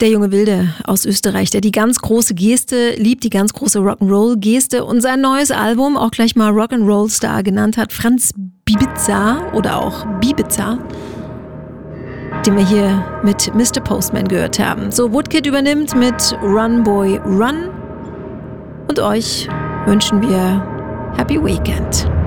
Der junge Wilde aus Österreich, der die ganz große Geste liebt, die ganz große Rock'n'Roll-Geste und sein neues Album auch gleich mal Rock'n'Roll-Star genannt hat, Franz Bibiza oder auch Bibiza, den wir hier mit Mr. Postman gehört haben. So, Woodkid übernimmt mit Run Boy Run und euch wünschen wir Happy Weekend.